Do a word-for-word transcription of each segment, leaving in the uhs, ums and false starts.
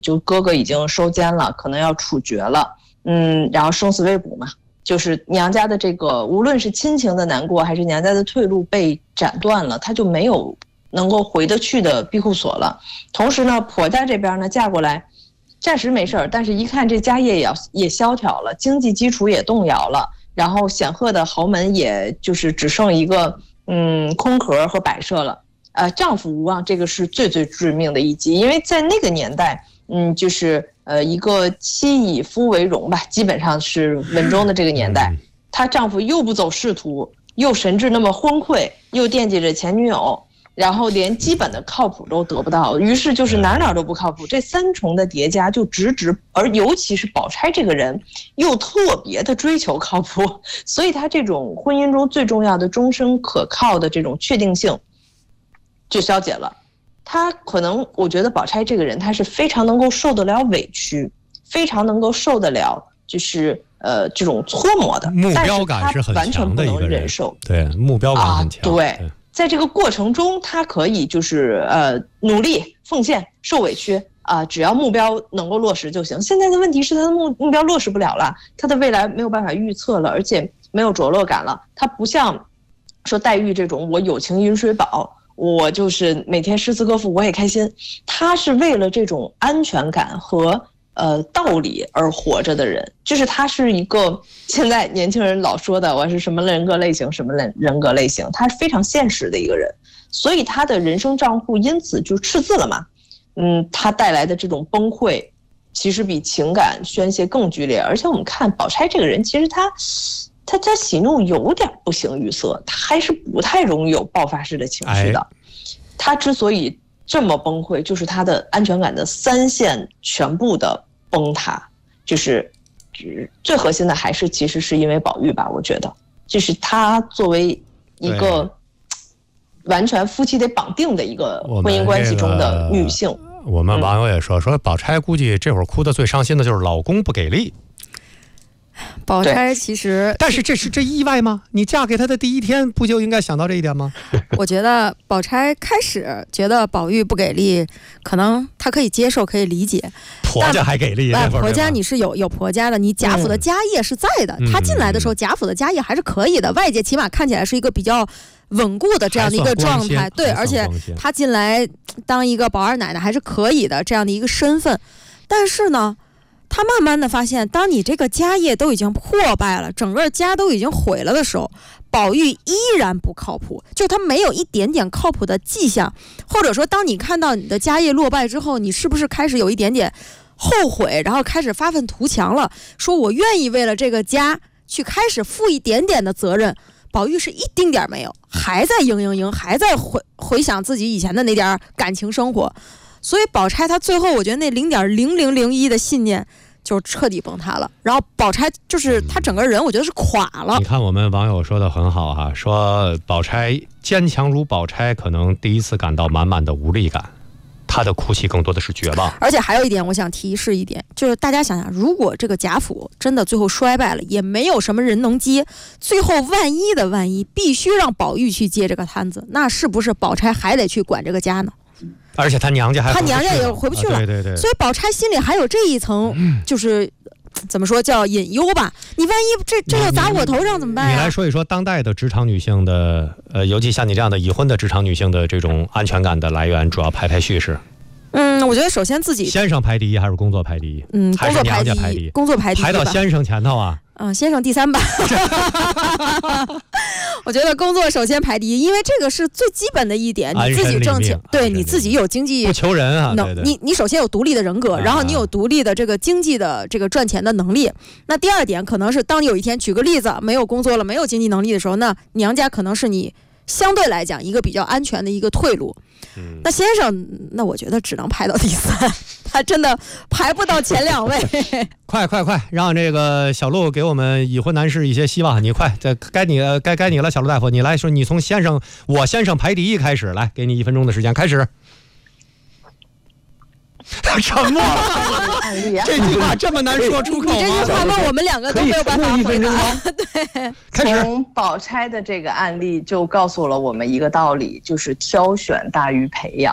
就哥哥已经收监了，可能要处决了，嗯，然后生死未卜嘛，就是娘家的这个无论是亲情的难过还是娘家的退路被斩断了，他就没有能够回得去的庇护所了。同时呢，婆家这边呢嫁过来暂时没事儿，但是一看这家业也也萧条了，经济基础也动摇了，然后显赫的豪门也就是只剩一个嗯空壳和摆设了。呃，丈夫无望，这个是最最致命的一击，因为在那个年代，嗯，就是呃一个妻以夫为荣吧，基本上是文中的这个年代，她丈夫又不走仕途，又神志那么昏聩，又惦记着前女友，然后连基本的靠谱都得不到，于是就是哪哪都不靠谱，这三重的叠加就直直，而尤其是宝钗这个人又特别的追求靠谱，所以她这种婚姻中最重要的终身可靠的这种确定性就消解了。他可能我觉得宝钗这个人他是非常能够受得了委屈，非常能够受得了就是呃这种搓磨的， 目标感是很强的一个人，对，目标感很强、 啊、对, 对在这个过程中他可以就是呃努力奉献受委屈啊、呃，只要目标能够落实就行。现在的问题是他的目目标落实不了了，他的未来没有办法预测了，而且没有着落感了。他不像说黛玉这种我有情饮水饱，我就是每天诗词歌赋我也开心，他是为了这种安全感和呃道理而活着的人，就是他是一个现在年轻人老说的我是什么人格类型什么人格类型，他是非常现实的一个人，所以他的人生账户因此就赤字了嘛。嗯，他带来的这种崩溃其实比情感宣泄更剧烈，而且我们看宝钗这个人其实他他他喜怒有点不形于色，他还是不太容易有爆发式的情绪的、哎、他之所以这么崩溃，就是他的安全感的三线全部的崩塌，就是最核心的还是其实是因为宝玉吧，我觉得就是他作为一个完全夫妻得绑定的一个婚姻关系中的女性。我 们,、 这个、我们网友也说说宝钗估计这会儿哭得最伤心的就是老公不给力。 宝钗其实， 但是这是这意外吗？你嫁给他的第一天不就应该想到这一点吗？ 我觉得宝钗开始觉得宝玉不给力，可能她可以接受，可以理解。 婆家还给力， 婆家你是有有婆家的，你贾府的家业是在的。嗯、她进来的时候，贾府的家业还是可以的，外界起码看起来是一个比较稳固的这样的一个状态。对，而且她进来当一个宝二奶奶还是可以的这样的一个身份，但是呢。他慢慢的发现，当你这个家业都已经破败了，整个家都已经毁了的时候，宝玉依然不靠谱，就他没有一点点靠谱的迹象。或者说当你看到你的家业落败之后，你是不是开始有一点点后悔，然后开始发愤图强了，说我愿意为了这个家去开始负一点点的责任。宝玉是一丁点没有，还在嘤嘤嘤，还在回回想自己以前的那点感情生活。所以宝钗她最后我觉得那零点零零零一的信念就彻底崩塌了，然后宝钗就是她整个人我觉得是垮了。 你看我们网友说的很好哈、啊，说宝钗坚强如宝钗可能第一次感到满满的无力感，她的哭泣更多的是绝望。 而且还有一点我想提示一点，就是大家想想，如果这个贾府真的最后衰败了，也没有什么人能接，最后万一的万一必须让宝玉去接这个摊子，那是不是宝钗还得去管这个家呢？ 而且他娘家还他娘家也回不去了、啊、 对对对， 所以宝钗心里还有这一层就是、嗯、怎么说叫隐忧吧，你万一这这要砸我头上怎么办、啊、 你来说一说当代的职场女性的呃，尤其像你这样的已婚的职场女性的这种安全感的来源，主要排排序是嗯，我觉得首先自己先生排第一还是工作排第一？ 嗯， 还是娘家排第一？ 工作排第一， 排到先生前头啊。 嗯，先生第三吧。我觉得工作首先排第一，因为这个是最基本的一点，你自己挣钱，对你自己有经济不求人啊，对对， 你你首先有独立的人格，然后你有独立的这个经济的这个赚钱的能力。那第二点可能是当你有一天举个例子没有工作了，没有经济能力的时候，那娘家可能是你相对来讲一个比较安全的一个退路。嗯、那先生，那我觉得只能排到第三，他真的排不到前两位。 快快快，让这个小陆给我们已婚男士一些希望。你快，这该你该该你了，小陆大夫，你来说，你从先生我先生排第一开始，来，给你一分钟的时间，开始。他沉默了，这句话这么难说出口吗？ 你这句话问我们两个都没有办法回答。对， 开始。 从宝钗的这个案例就告诉了我们一个道理，就是挑选大于培养。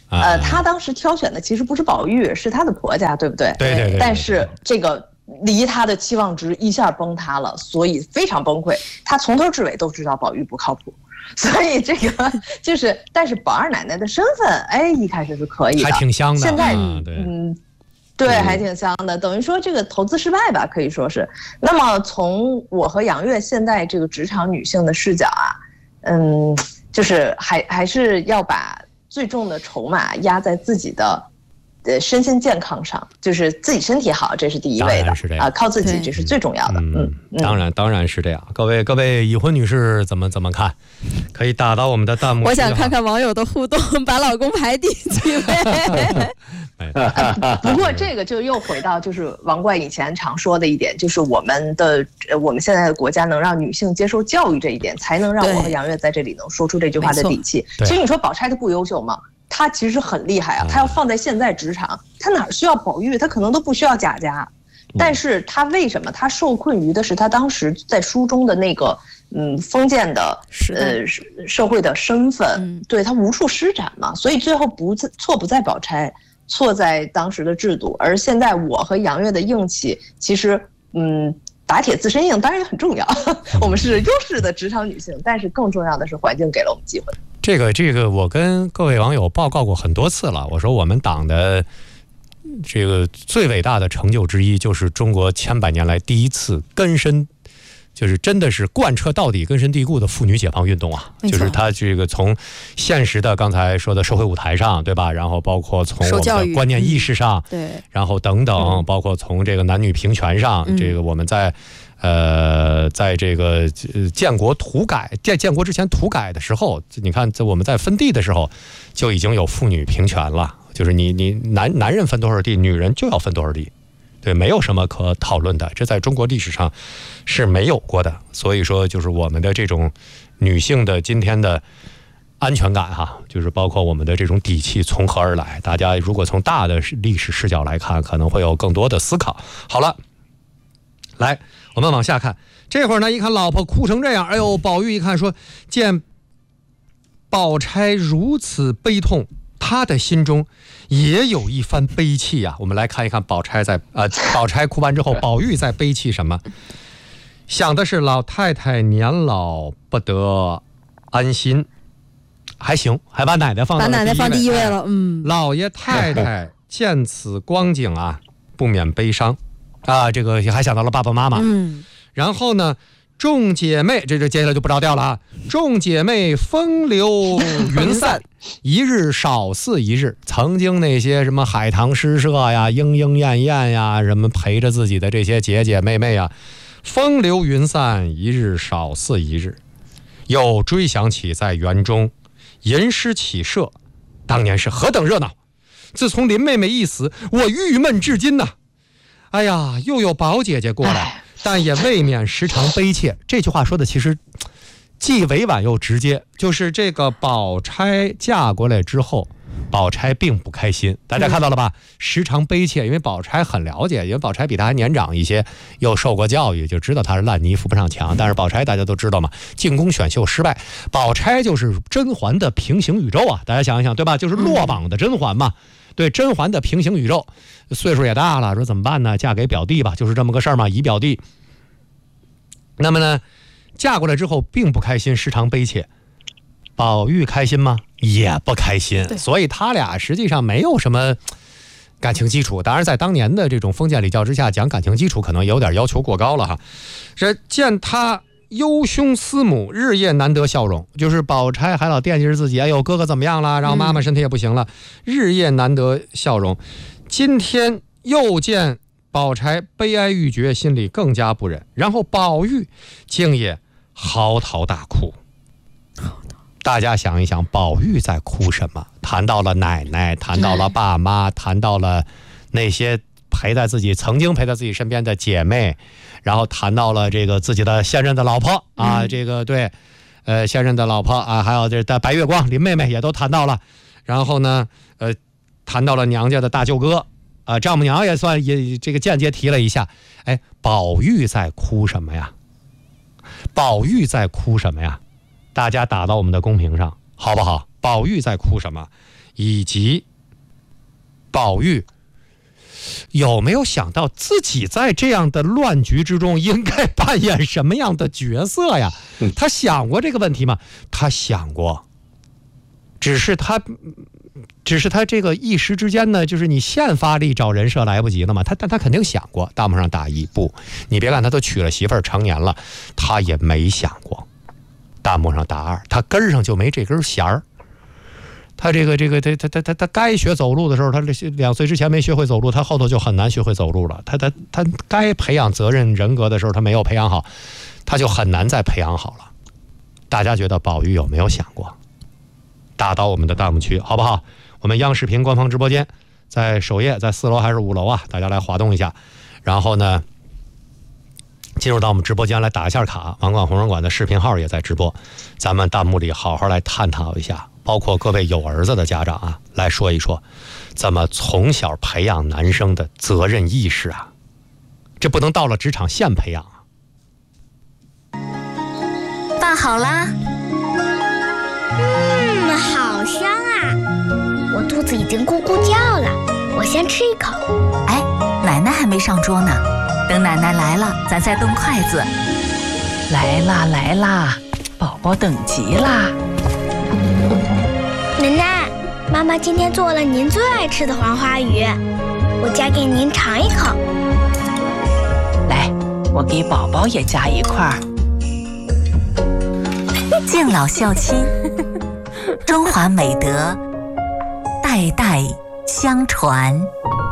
呃，她当时挑选的其实不是宝玉，是她的婆家，对不对？ 对对对。 但是这个离她的期望值一下崩塌了，所以非常崩溃。她从头至尾都知道宝玉不靠谱。所以这个就是，但是宝二奶奶的身份，哎，一开始是可以的， 还挺香的。 现在， 嗯， 对，嗯，对，还挺香的。等于说这个投资失败吧，可以说是。那么从我和杨月现在这个职场女性的视角啊，嗯，就是还还是要把最重的筹码压在自己的。呃，身心健康上，就是自己身体好，这是第一位的啊、呃，靠自己这是最重要的。嗯， 嗯当然当然是这样。各位各位已婚女士怎么怎么看？可以打到我们的弹幕。 我想看看网友的互动，把老公排第几位？ 呃、不过这个就又回到就是王冠以前常说的一点，就是我们的我们现在的国家能让女性接受教育这一点，才能让我和杨月在这里能说出这句话的底气。其实你说宝钗她不优秀吗？他其实很厉害啊，他要放在现在职场，他哪需要宝玉？他可能都不需要贾家，但是他为什么他受困于的是他当时在书中的那个嗯封建的呃社会的身份，对他无处施展嘛，所以最后不错不在宝钗，错在当时的制度。而现在我和杨月的硬气，其实嗯打铁自身硬当然也很重要，我们是优势的职场女性，但是更重要的是环境给了我们机会。 这个这个，我跟各位网友报告过很多次了。我说我们党的这个最伟大的成就之一，就是中国千百年来第一次根深，就是真的是贯彻到底、根深蒂固的妇女解放运动啊！就是它这个从现实的刚才说的社会舞台上，对吧？然后包括从我们的观念意识上， 对， 然后等等，包括从这个男女平权上，这个我们在。呃，在这个建国土改建建国之前土改的时候，你看，在我们在分地的时候，就已经有妇女平权了。就是你你男男人分多少地，女人就要分多少地，对，没有什么可讨论的，这在中国历史上是没有过的。所以说，就是我们的这种女性的今天的安全感哈，就是包括我们的这种底气从何而来？大家如果从大的历史视角来看，可能会有更多的思考。好了。来，我们往下看。这会儿呢，一看老婆哭成这样，哎呦，宝玉一看说，见宝钗如此悲痛，他的心中也有一番悲戚啊。我们来看一看宝钗在呃，宝钗哭完之后，宝玉在悲戚什么？想的是老太太年老不得安心，还行，还把奶奶放到把奶奶放第一位了。嗯， 老爷太太见此光景啊，不免悲伤。啊，这个还想到了爸爸妈妈， 嗯， 然后呢，众姐妹，这这接下来就不着调了啊。众姐妹风流云散，一日少似一日。曾经那些什么海棠诗社呀、莺莺燕燕呀，什么陪着自己的这些姐姐妹妹呀，风流云散，一日少似一日。又追想起在园中吟诗起社，当年是何等热闹。自从林妹妹一死，我郁闷至今呐、啊。哎呀，又有宝姐姐过来，但也未免时常悲切。这句话说的其实既委婉又直接，就是这个宝钗嫁过来之后，宝钗并不开心。大家看到了吧？时常悲切，因为宝钗很了解，因为宝钗比她还年长一些，又受过教育，就知道她是烂泥扶不上墙。但是宝钗大家都知道嘛，进宫选秀失败，宝钗就是甄嬛的平行宇宙啊！大家想一想，对吧？就是落榜的甄嬛嘛。对，甄嬛的平行宇宙，岁数也大了，说怎么办呢？嫁给表弟吧，就是这么个事儿嘛，姨表弟。那么呢，嫁过来之后并不开心，时常悲切。宝玉开心吗？也不开心。所以他俩实际上没有什么感情基础。当然，在当年的这种封建礼教之下，讲感情基础可能有点要求过高了哈。这见他忧兄思母，日夜难得笑容，就是宝钗还老惦记着自己，哎呦哥哥怎么样了，然后妈妈身体也不行了，日夜难得笑容。今天又见宝钗悲哀欲绝，心里更加不忍，然后宝玉竟也嚎啕大哭。大家想一想，宝玉在哭什么？谈到了奶奶，谈到了爸妈，谈到了那些陪在自己曾经陪在自己身边的姐妹，然后谈到了这个自己的现任的老婆啊，嗯、这个对，呃，现任的老婆啊，还有这的白月光林妹妹也都谈到了，然后呢，呃，谈到了娘家的大舅哥啊，丈母娘也算也这个间接提了一下。哎，宝玉在哭什么呀？宝玉在哭什么呀？大家打到我们的公屏上好不好？宝玉在哭什么？ 以及宝玉有没有想到自己在这样的乱局之中应该扮演什么样的角色呀？他想过这个问题吗？他想过，只是他只是他这个一时之间呢，就是你现发力找人设来不及了嘛。他但他肯定想过。大幕上大意不，你别看他都娶了媳妇儿成年了，他也没想过。大幕上大二，他根上就没这根弦儿。他这个这个他他他他他该学走路的时候，他这两岁之前没学会走路，他后头就很难学会走路了。他他他该培养责任人格的时候，他没有培养好，他就很难再培养好了。大家觉得宝玉有没有想过？打到我们的弹幕区好不好？我们央视频官方直播间在首页，在四楼还是五楼啊？大家来滑动一下，然后呢，进入到我们直播间来打一下卡。王冠红人馆的视频号也在直播，咱们弹幕里好好来探讨一下。包括各位有儿子的家长啊，来说一说，怎么从小培养男生的责任意识啊？这不能到了职场现培养啊。 饭好啦。 嗯，好香啊！我肚子已经咕咕叫了，我先吃一口。 哎，奶奶还没上桌呢，等奶奶来了，咱再动筷子。 来啦来啦，宝宝等急啦。 奶奶，妈妈今天做了您最爱吃的黄花鱼，我夹给您尝一口。 来，我给宝宝也夹一块儿。 敬老孝亲，中华美德代代相传。